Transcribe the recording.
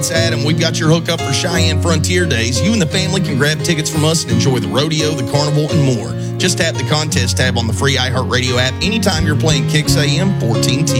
It's Adam. We've got your hookup for Cheyenne Frontier Days. You and the family can grab tickets from us and enjoy the rodeo, the carnival, and more. Just tap the contest tab on the free iHeartRadio app anytime you're playing Kicks AM 1410.